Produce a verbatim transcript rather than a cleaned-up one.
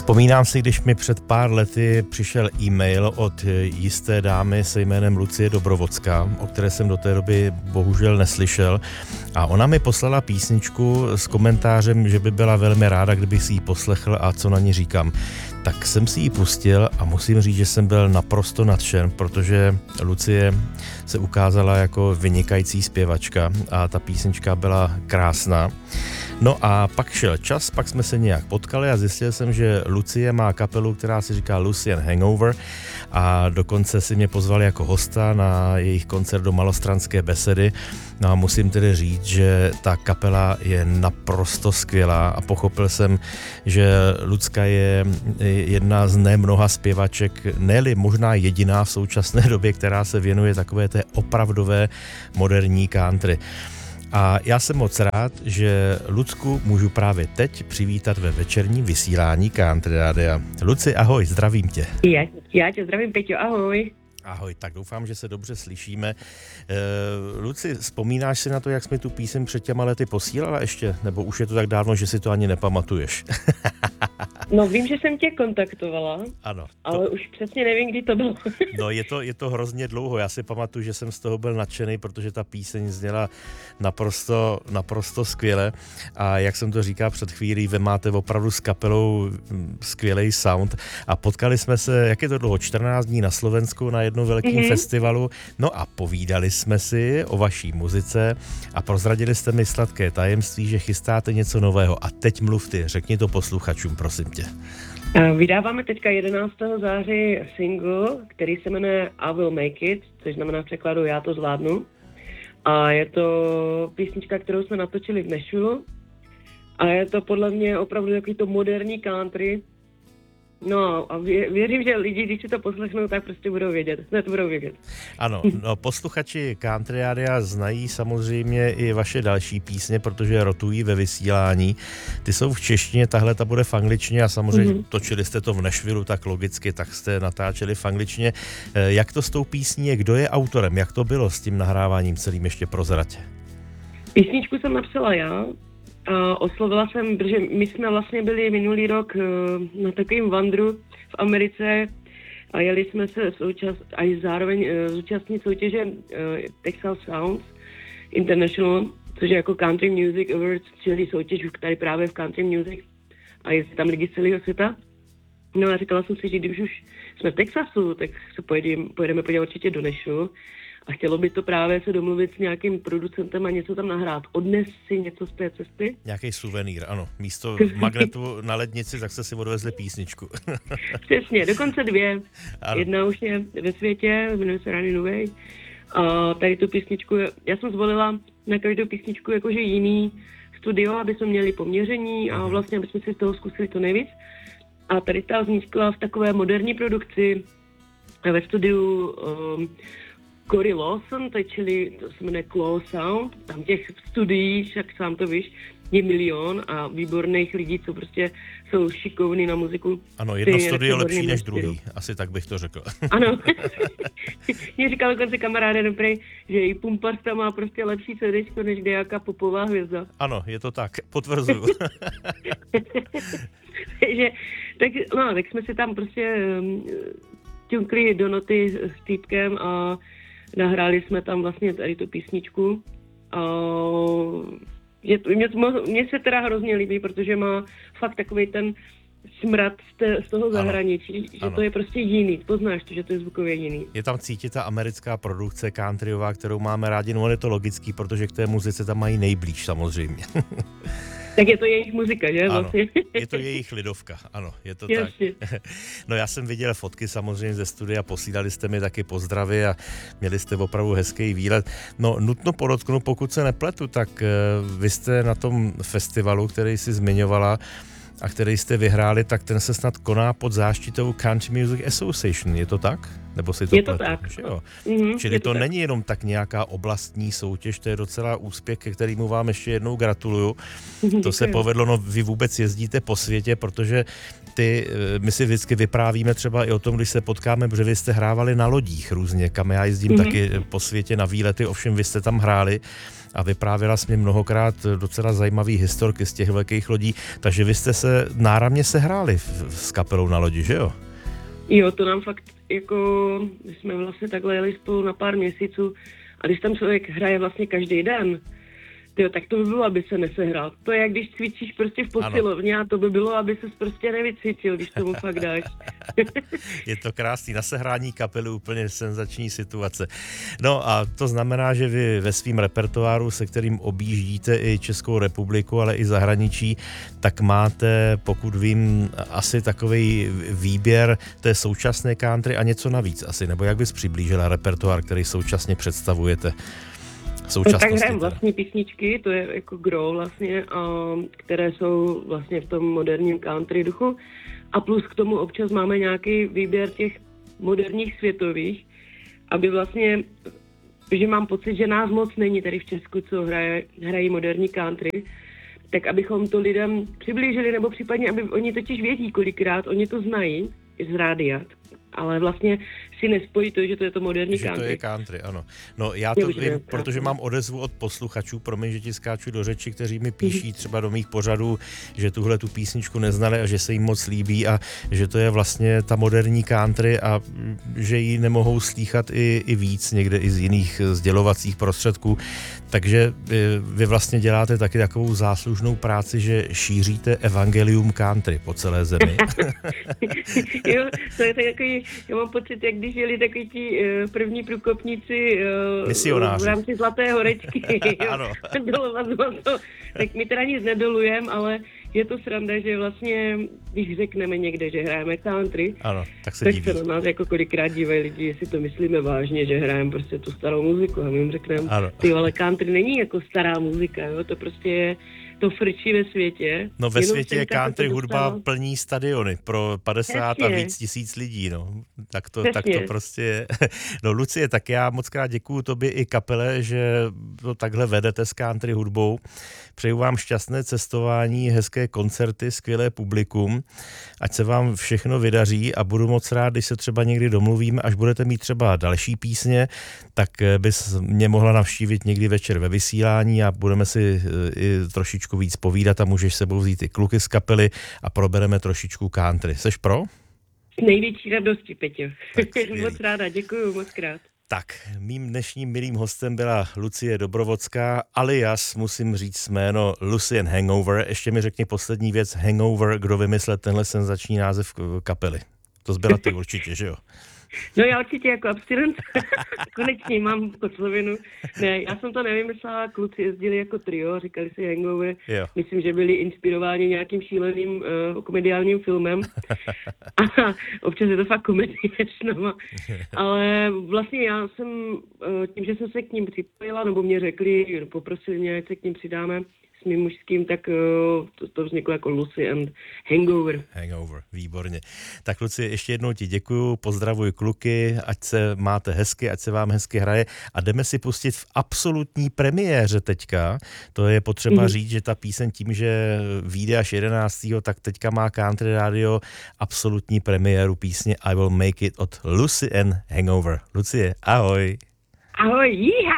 Vzpomínám si, když mi před pár lety přišel e-mail od jisté dámy se jménem Lucie Dobrovodská, o které jsem do té doby bohužel neslyšel. A ona mi poslala písničku s komentářem, že by byla velmi ráda, kdyby si ji poslechl a co na ní říkám. Tak jsem si ji pustil a musím říct, že jsem byl naprosto nadšen, protože Lucie se ukázala jako vynikající zpěvačka a ta písnička byla krásná. No a pak šel čas, pak jsme se nějak potkali a zjistil jsem, že Lucie má kapelu, která se říká Lucian Hangover a dokonce si mě pozvali jako hosta na jejich koncert do Malostranské besedy. No a musím tedy říct, že ta kapela je naprosto skvělá a pochopil jsem, že Lucka je jedna z nemnoha zpěvaček, ne-li možná jediná v současné době, která se věnuje takové té opravdové moderní country. A já jsem moc rád, že Lucku můžu právě teď přivítat ve večerním vysílání Country Rádia. Luci, ahoj, zdravím tě. Já, já tě zdravím, Peťo, ahoj. Ahoj, tak doufám, že se dobře slyšíme. E, Luci, vzpomínáš si na to, jak jsi mi tu píseň před těma lety posílala ještě? Nebo už je to tak dávno, že si to ani nepamatuješ? No vím, že jsem tě kontaktovala, ano, to... ale už přesně nevím, kdy to bylo. No je to, je to hrozně dlouho, já si pamatuju, že jsem z toho byl nadšený, protože ta píseň zněla naprosto, naprosto skvěle a jak jsem to říkal před chvílí, vy máte opravdu s kapelou skvělej sound a potkali jsme se, jak je to dlouho, čtrnáct dní na Slovensku na jednom velkém mm-hmm. festivalu, no a povídali jsme si o vaší muzice a prozradili jste mi sladké tajemství, že chystáte něco nového a teď mluv ty, řekni to posluchačům, prosím tě. Vydáváme teďka jedenáctého září single, který se jmenuje I Will Make It, což znamená v překladu Já to zvládnu. A je to písnička, kterou jsme natočili v Nashville. A je to podle mě opravdu takový to moderní country. No a vě, věřím, že lidi, když si to poslechnou, tak prostě budou vědět. Ne, to budou vědět. Ano, no, posluchači Country Rádia znají samozřejmě i vaše další písně, protože rotují ve vysílání. Ty jsou v češtině, tahle ta bude v angličtině a samozřejmě mm-hmm. točili jste to v Nashville, tak logicky, tak jste natáčeli v angličtině. Jak to s tou písní je, kdo je autorem, jak to bylo s tím nahráváním celým, ještě prozrať? Písničku jsem napsala já. A oslovila jsem, protože my jsme vlastně byli minulý rok na takovým vandru v Americe a jeli jsme se součas, a i zároveň zúčastnit soutěže Texas Sounds International, což je jako Country Music Awards, čili soutěž tady právě v Country Music a je tam lidi z celého světa. No a říkala jsem si, že když už jsme v Texasu, tak se pojedeme, pojedeme podívat určitě do Nashville. A chtělo by to právě se domluvit s nějakým producentem a něco tam nahrát. Odnes si něco z té cesty. Nějaký suvenýr, ano. Místo magnetu na lednici, tak jste si odvezli písničku. Přesně, dokonce dvě. Ano. Jedna už je ve světě, jmenuje se Running Away. A tady tu písničku, já jsem zvolila na každou písničku jakože jiný studio, aby jsme měli poměření a vlastně, aby jsme si z toho zkusili to nejvíc. A tady ta vznikla v takové moderní produkci ve studiu um, Corey Lawson, to je, čili to se jmenuje Claw Sound, tam těch studií, však sám to víš, je milion a výborných lidí, co prostě jsou šikovní na muziku. Ano, jedno studio je lepší než druhý, asi tak bych to řekl. Ano, mě říkal dokonce kamaráde dobrý, že i Pumparsta má prostě lepší CDčko než nějaká popová hvězda. Ano, je to tak, potvrzuju. Takže, tak, no, tak jsme si tam prostě um, ťunkli do noty s týpkem a nahráli jsme tam vlastně tady tu písničku. A je, mě, mě se teda hrozně líbí, protože má fakt takový ten smrad z, te, z toho zahraničí, že ano. To je prostě jiný, poznáš to, že to je zvukově jiný. Je tam cítit ta americká produkce countryová, kterou máme rádi, no je to logický, protože k té muzice tam mají nejblíž samozřejmě. Tak je to jejich muzika, že? Ano, vlastně. je to jejich lidovka, ano, je to Jasně. tak. No já jsem viděl fotky samozřejmě ze studia, posílali jste mi taky pozdravy a měli jste opravdu hezký výlet. No nutno podotknout, pokud se nepletu, tak vy jste na tom festivalu, který jsi zmiňovala a který jste vyhráli, tak ten se snad koná pod záštitou Country Music Association, je to tak? Nebo si to Je to pletu, tak. že jo? Mm-hmm, Čili to to tak. není jenom tak nějaká oblastní soutěž, to je docela úspěch, ke kterému vám ještě jednou gratuluju. To se povedlo, no vy vůbec jezdíte po světě, protože ty, my si vždycky vyprávíme třeba i o tom, když se potkáme, protože vy jste hrávali na lodích různě, kam já jezdím mm-hmm. taky po světě na výlety, ovšem vy jste tam hráli a vyprávěla jsi mi mnohokrát docela zajímavý historky z těch velkých lodí, takže vy jste se náramně sehráli s kapelou na lodi, že jo? Jo, to nám fakt, jako, my jsme vlastně takhle jeli spolu na pár měsíců a když tam člověk hraje vlastně každý den, tyjo, tak to by bylo, aby se nesehrál. To je jak když cvičíš prostě v posilovně a to by bylo, aby ses prostě nevycvičil, když tomu fakt dáš. Je to krásný, na sehrání kapely úplně senzační situace. No a to znamená, že vy ve svým repertoáru, se kterým objíždíte i Českou republiku, ale i zahraničí, tak máte, pokud vím, asi takový výběr té současné country a něco navíc asi, nebo jak bys přiblížila repertoár, který současně představujete? Tak hrajeme vlastní písničky, to je jako gro vlastně, a, které jsou vlastně v tom moderním country duchu. A plus k tomu občas máme nějaký výběr těch moderních světových, aby vlastně, že mám pocit, že nás moc není tady v Česku, co hraje, hrají moderní country, tak abychom to lidem přiblížili, nebo případně, aby oni totiž vědí, kolikrát oni to znají z rádia, ale vlastně si nespojí to, že to je to moderní že country. To je country, ano. No já to jo, vím, protože mám odezvu od posluchačů, promiň, že ti skáču do řeči, kteří mi píší třeba do mých pořadů, že tuhle tu písničku neznali a že se jim moc líbí a že to je vlastně ta moderní country a že ji nemohou slýchat i, i víc někde i z jiných sdělovacích prostředků. Takže vy vlastně děláte taky takovou záslužnou práci, že šíříte evangelium country po celé zemi. Jo, to je takový, já mám pocit, jak když jeli takový ti uh, první průkopníci uh, v rámci Zlaté horečky. Ano. Tak my teda nic nedolujeme, ale je to sranda, že vlastně, když řekneme někde, že hrajeme country, ano, tak se, tak se na nás jako kolikrát dívají lidi, jestli to myslíme vážně, že hrajeme prostě tu starou muziku. A my jim řekneme, ty ale country není jako stará muzika, jo? To prostě je to frčí ve světě. No ve světě je country hudba plní stadiony pro padesát Přesně. a víc tisíc lidí, no. Tak to, tak to prostě je. No Lucie, tak já moc krát děkuju tobě i kapele, že to takhle vedete s country hudbou. Přeju vám šťastné cestování, hezké koncerty, skvělé publikum. Ať se vám všechno vydaří a budu moc rád, když se třeba někdy domluvíme, až budete mít třeba další písně, tak bys mě mohla navštívit někdy večer ve vysílání a budeme si i trošičku víc povídat a můžeš sebou vzít i kluky z kapely a probereme trošičku country. Seš pro? S největší radostí, Peťo. Moc ráda, děkuju moc krát. Tak, mým dnešním milým hostem byla Lucie Dobrovodská, alias, musím říct jméno Lucien Hangover. Ještě mi řekni poslední věc, Hangover, kdo vymyslel tenhle senzační název kapely. To zbyla ty určitě, že jo? No já určitě jako abstinent. Konečně mám koclovinu. Ne, já jsem to nevymyslela, kluci jezdili jako trio, říkali si Hangover. Jo. Myslím, že byli inspirováni nějakým šíleným uh, komediálním filmem. A občas je to fakt komedie no. Ale vlastně já jsem, uh, tím, že jsem se k ním připojila, nebo mě řekli, poprosili mě, ať se k ním přidáme, mým mužským, tak uh, to, to vzniklo jako Lucy and Hangover. Hangover, výborně. Tak Luci, ještě jednou ti děkuju, pozdravuj kluky, ať se máte hezky, ať se vám hezky hraje a jdeme si pustit v absolutní premiéře teďka. To je potřeba mm. říct, že ta píseň tím, že vyjde až jedenáctého tak teďka má Country Radio absolutní premiéru písně I Will Make It od Lucy and Hangover. Lucie, ahoj. Ahoj, jíha!